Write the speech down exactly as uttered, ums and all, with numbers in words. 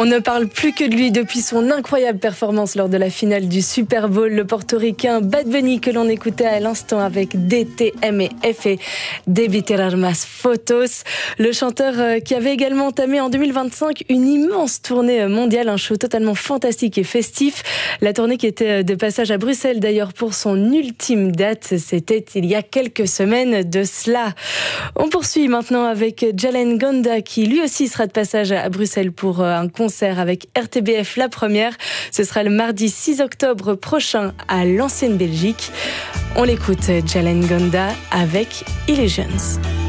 On ne parle plus que de lui depuis son incroyable performance lors de la finale du Super Bowl. Le portoricain Bad Bunny que l'on écoutait à l'instant avec D T M et F et Debí tirar más fotos. Le chanteur qui avait également entamé en deux mille vingt-cinq une immense tournée mondiale, un show totalement fantastique et festif. La tournée qui était de passage à Bruxelles d'ailleurs pour son ultime date, c'était il y a quelques semaines de cela. On poursuit maintenant avec Jalen Gonda qui lui aussi sera de passage à Bruxelles pour un concert avec R T B F La Première. Ce sera le mardi six octobre prochain à l'ancienne Belgique. On l'écoute, Jalen Gonda avec Illusions.